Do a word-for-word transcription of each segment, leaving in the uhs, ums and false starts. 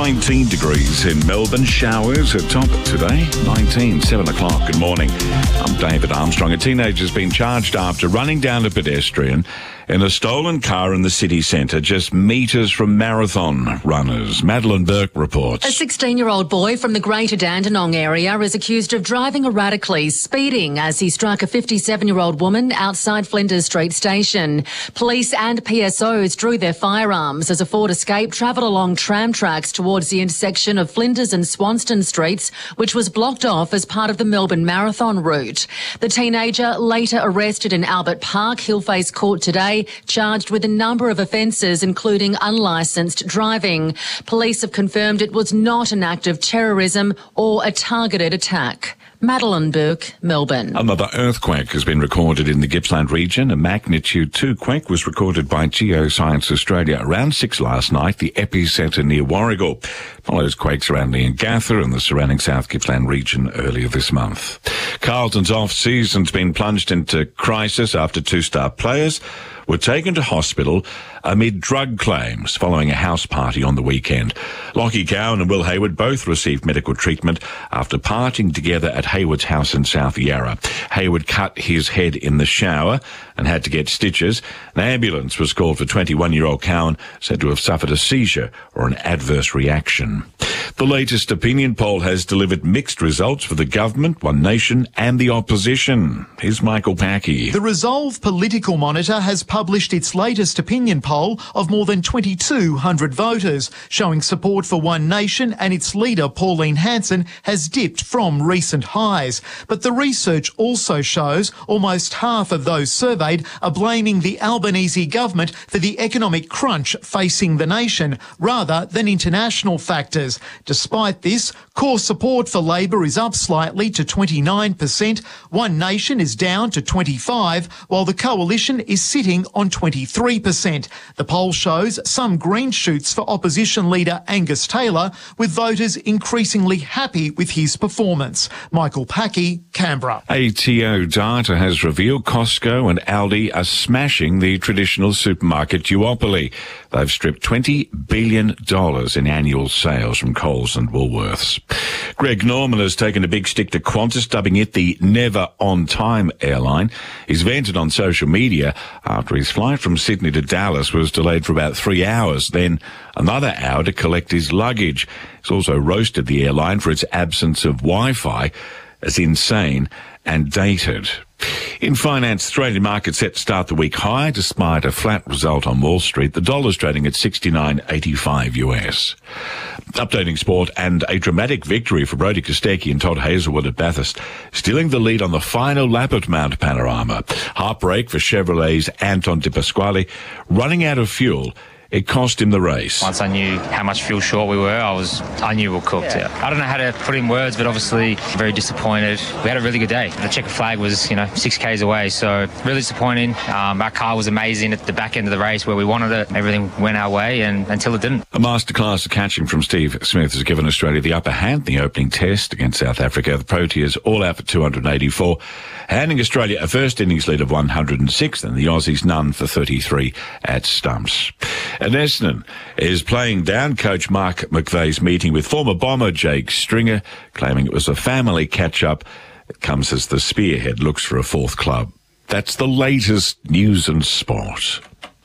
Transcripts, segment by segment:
nineteen degrees in Melbourne. Showers at top today. nineteen, seven o'clock. Good morning. I'm David Armstrong. A teenager's been charged after running down a pedestrian in a stolen car in the city centre, just metres from marathon runners. Madeline Burke reports. A sixteen-year-old boy from the Greater Dandenong area is accused of driving erratically, speeding as he struck a fifty-seven-year-old woman outside Flinders Street Station. Police and P S Os drew their firearms as a Ford Escape travelled along tram tracks towards the intersection of Flinders and Swanston Streets, which was blocked off as part of the Melbourne Marathon route. The teenager, later arrested in Albert Park, he'll face court today, charged with a number of offences, including unlicensed driving. Police have confirmed it was not an act of terrorism or a targeted attack. Madeline Burke, Melbourne. Another earthquake has been recorded in the Gippsland region. A magnitude two quake was recorded by Geoscience Australia around six last night, the epicentre near Warragul. Follows quakes around Leongatha and the surrounding South Gippsland region earlier this month. Carlton's off-season's been plunged into crisis after two star players were taken to hospital amid drug claims following a house party on the weekend. Lockie Cowan and Will Hayward both received medical treatment after partying together at Hayward's house in South Yarra. Hayward cut his head in the shower and had to get stitches. An ambulance was called for twenty-one-year-old Cowan, said to have suffered a seizure or an adverse reaction. The latest opinion poll has delivered mixed results for the government, One Nation and the opposition. Here's Michael Packey. The Resolve Political Monitor has published its latest opinion poll of more than twenty-two hundred voters, showing support for One Nation, and its leader, Pauline Hanson, has dipped from recent highs. But the research also shows almost half of those surveyed are blaming the Albanese government for the economic crunch facing the nation, rather than international factors. Despite this, core support for Labor is up slightly to twenty-nine percent, One Nation is down to twenty-five percent, while the Coalition is sitting on twenty-three percent. The poll shows some green shoots for opposition leader Angus Taylor, with voters increasingly happy with his performance. Michael Packey, Canberra. A T O data has revealed Costco and Aldi are smashing the traditional supermarket duopoly. They've stripped twenty billion dollars in annual sales from Coles and Woolworths. Greg Norman has taken a big stick to Qantas, dubbing it the never-on-time airline. He's vented on social media after his flight from Sydney to Dallas was delayed for about three hours, then another hour to collect his luggage. He's also roasted the airline for its absence of Wi-Fi as insane and dated. In finance, Australian markets set to start the week high despite a flat result on Wall Street. The dollar's trading at sixty-nine eighty-five U S. Updating sport, and a dramatic victory for Brodie Kostecki and Todd Hazelwood at Bathurst, stealing the lead on the final lap at Mount Panorama. Heartbreak for Chevrolet's Anton De Pasquale, running out of fuel. It cost him the race. Once I knew how much fuel short we were, I was I knew we were cooked. Yeah. I don't know how to put in words, but obviously very disappointed. We had a really good day. The checker flag was, you know, six Ks away, so really disappointing. Um, our car was amazing at the back end of the race where we wanted it. Everything went our way, and until it didn't. A masterclass of catching from Steve Smith has given Australia the upper hand in the opening test against South Africa. The Proteas all out for two hundred eighty-four, handing Australia a first innings lead of one hundred six, and the Aussies none for thirty-three at stumps. And Essendon is playing down coach Mark McVeigh's meeting with former bomber Jake Stringer, claiming it was a family catch-up. It comes as the Spearhead looks for a fourth club. That's the latest news and sport.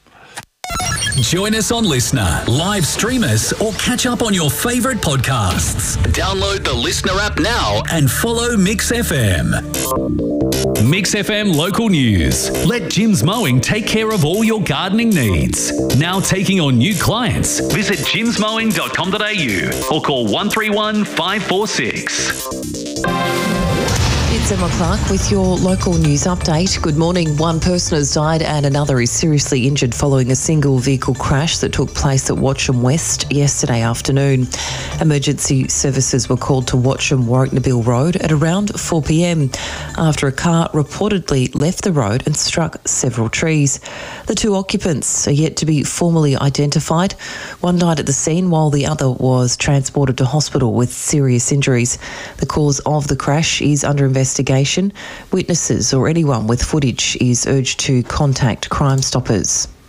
Join us on Listener, live stream us, or catch up on your favourite podcasts. Download the Listener app now and follow Mix F M. Mix F M local news. Let Jim's Mowing take care of all your gardening needs. Now taking on new clients. Visit jims mowing dot com dot a u or call one three one, five four six. It's Emma Clark with your local news update. Good morning. One person has died and another is seriously injured following a single vehicle crash that took place at Watcham West yesterday afternoon. Emergency services were called to Watcham Warwicknabil Road at around four p m after a car reportedly left the road and struck several trees. The two occupants are yet to be formally identified. One died at the scene while the other was transported to hospital with serious injuries. The cause of the crash is under investigation. Witnesses or anyone with footage is urged to contact Crime Stoppers.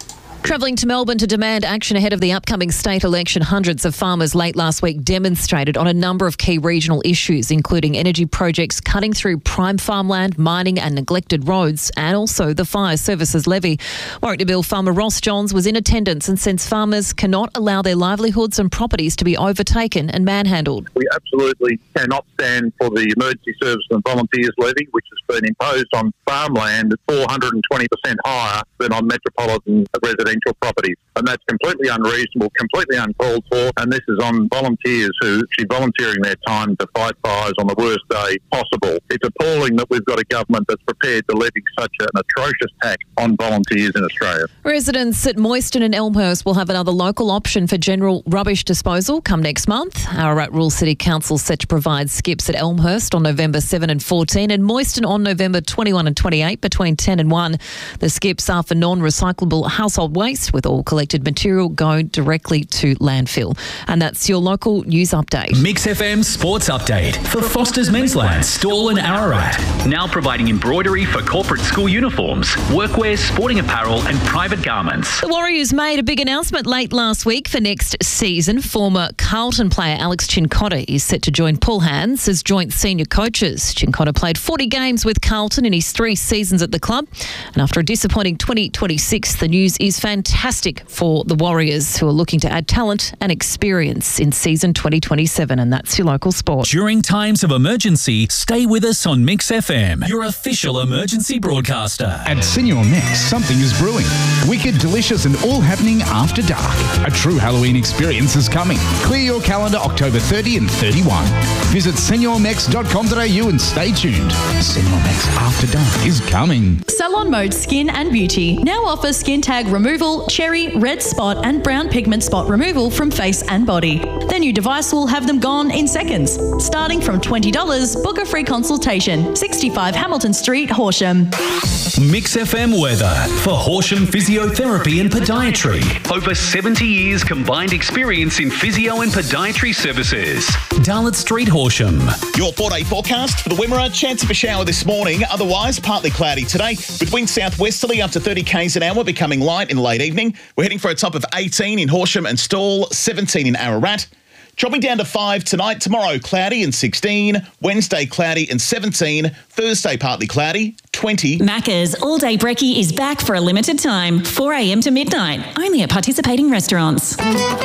Travelling to Melbourne to demand action ahead of the upcoming state election, hundreds of farmers late last week demonstrated on a number of key regional issues, including energy projects cutting through prime farmland, mining and neglected roads, and also the fire services levy. Warwick farmer Ross Johns was in attendance and says farmers cannot allow their livelihoods and properties to be overtaken and manhandled. We absolutely cannot stand for the emergency service and volunteers levy, which has been imposed on farmland at four hundred twenty percent higher than on metropolitan residential properties. And that's completely unreasonable, completely uncalled for. And this is on volunteers who are actually volunteering their time to fight fires on the worst day possible. It's appalling that we've got a government that's prepared to levy such an atrocious tax on volunteers in Australia. Residents at Moyston and Elmhurst will have another local option for general rubbish disposal come next month. Ararat Rural City Council set to provide skips at Elmhurst on November seventh and fourteenth and Moyston on November twenty-first and twenty-eighth between ten and one. The skips are for non-recyclable household waste, with all collected material going directly to landfill. And that's your local news update. Mix F M Sports Update for Foster's Mensland, Stawell and Ararat. Now providing embroidery for corporate school uniforms, workwear, sporting apparel and private garments. The Warriors made a big announcement late last week for next season. Former Carlton player Alex Cincotta is set to join Paul Hands as joint senior coaches. Cincotta played forty games with Carlton in his three seasons at the club. And after a disappointing twenty twenty-six, the news is fantastic for the Warriors, who are looking to add talent and experience in season twenty twenty-seven. And that's your local sport. During times of emergency, stay with us on Mix F M, your official emergency broadcaster. At Senior Mix, something is brewing. Wicked, delicious and all happening after dark. A true Halloween experience is coming. Clear your calendar October thirtieth and thirty-first. Visit senior mex dot com dot a u and stay tuned. Senior Mex After Dark is coming. Salon Mode Skin and Beauty now offers skin tag removal, cherry, red spot and brown pigment spot removal from face and body. Their new device will have them gone in seconds. Starting from twenty dollars, book a free consultation. sixty-five Hamilton Street, Horsham. Mix F M weather for Horsham Physiotherapy and Podiatry. Over seventy years combined experience in physio and podiatry services. Darlot Street, Horsham. Your four-day forecast for the Wimmera. Chance of a shower this morning. Otherwise, partly cloudy today, with winds southwesterly up to thirty k's an hour, becoming light in the late evening. We're heading for a top of eighteen in Horsham and Stawell, seventeen in Ararat. Dropping down to five tonight. Tomorrow, cloudy and sixteen. Wednesday, cloudy and seventeen. Thursday, partly cloudy, twenty. Macca's All Day Brekkie is back for a limited time, four a.m. to midnight, only at participating restaurants.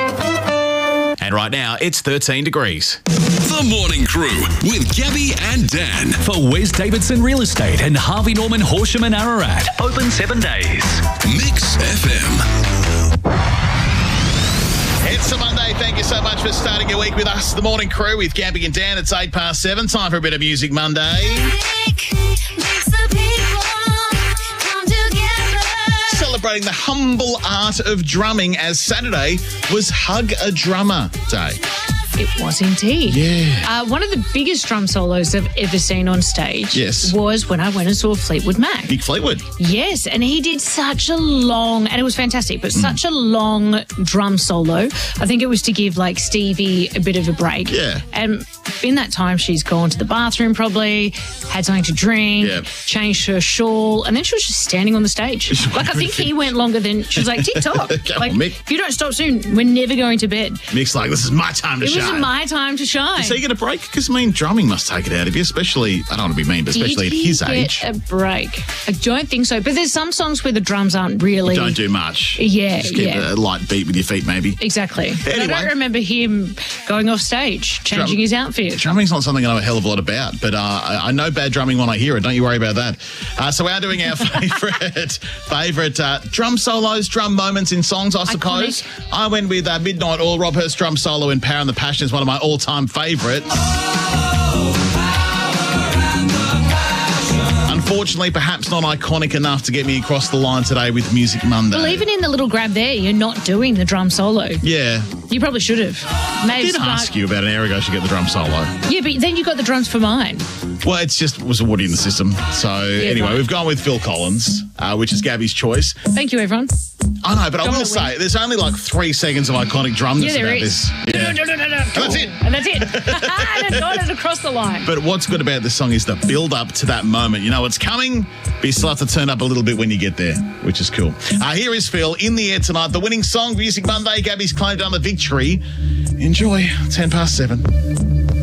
And right now, it's thirteen degrees. The Morning Crew with Gabby and Dan for Wes Davidson Real Estate and Harvey Norman Horsham and Ararat. Open seven days. Mix F M. It's a Monday. Thank you so much for starting your week with us, The Morning Crew with Gabby and Dan. It's eight past seven. Time for a bit of Music Monday. Celebrating the humble art of drumming, as Saturday was Hug a Drummer Day. It was indeed. Yeah. Uh, one of the biggest drum solos I've ever seen on stage Yes. was when I went and saw Fleetwood Mac. Nick Fleetwood. Yes, and he did such a long, and it was fantastic, but mm. such a long drum solo. I think it was to give, like, Stevie a bit of a break. Yeah. And in that time, she's gone to the bathroom probably, had something to drink, Yep. changed her shawl, and then she was just standing on the stage. Like, I think he went longer than, she was like, tick-tock. Like, on, Mick. if you don't stop soon, we're never going to bed. Mick's like, this is my time to It shine. was my time to shine. So you get a break? Because, I mean, drumming must take it out of you, especially, I don't want to be mean, but especially Did at his he age. get a break? I don't think so. But there's some songs where the drums aren't really... Don't do much. Yeah, Just keep yeah. a light beat with your feet, maybe. Exactly. But Anyway. I don't remember him going off stage, changing Drum- his outfit. Drumming's not something I know a hell of a lot about, but uh, I, I know bad drumming when I hear it. Don't you worry about that. Uh, so we are doing our favourite favourite uh, drum solos, drum moments in songs, I suppose. Iconic. I went with uh, Midnight Oil. Rob Hurst drum solo in Power and the Passion is one of my all-time favourites. Unfortunately, perhaps not iconic enough to get me across the line today with Music Monday. Well, even in the little grab there, you're not doing the drum solo. Yeah. You probably should have. I did ask you about an hour ago to get the drum solo. Yeah, but then you got the drums for mine. Well, it's just it was already in the system. So Yeah, anyway, right. we've gone with Phil Collins, uh, which is Gabby's choice. Thank you, everyone. I know, but I Go will on, say, there's only like three seconds of iconic drumness Yeah, there about is. this. Yeah. No, no, no, no, no. And that's it. And that's it. And it got it across the line. But what's good about this song is the build up to that moment. You know it's coming, but you still have to turn up a little bit when you get there, which is cool. Uh, here is Phil in the air tonight. The winning song, Music Monday. Gabby's claimed on the victory. Enjoy. ten past seven.